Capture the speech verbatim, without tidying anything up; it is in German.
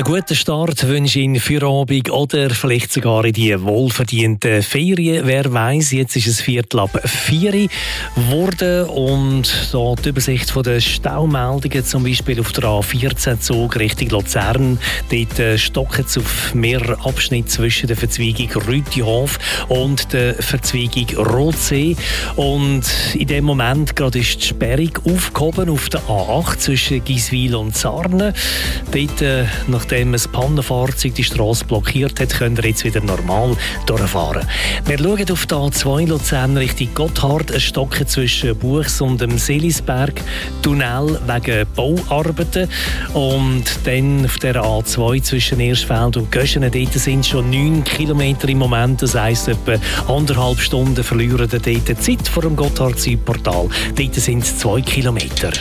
Einen guten Start wünsche ich Ihnen für Abend oder vielleicht sogar in die wohlverdienten Ferien. Wer weiss, jetzt ist es Viertel ab vier geworden und da die Übersicht von den Staumeldungen, zum Beispiel auf der A vierzehn Zug Richtung Luzern. Dort stocken es auf mehreren Abschnitten zwischen der Verzweigung Rütihof und der Verzweigung Rotsee. Und in dem Moment gerade ist die Sperrung aufgehoben auf der A acht zwischen Giswil und Sarnen. Dort, äh, nachdem ein Pannenfahrzeug die Straße blockiert hat, können wir jetzt wieder normal durchfahren. Wir schauen auf die A zwei Luzern Richtung Gotthard, ein Stocken zwischen Buchs und dem Selisberg, Tunnel wegen Bauarbeiten. Und dann auf der A zwei zwischen Erschfeld und Göschenen, dort sind schon neun Kilometer im Moment, das heisst etwa anderthalb Stunden verlieren dort die Zeit vor dem Gotthard-Südportal. Dort sind es zwei Kilometer.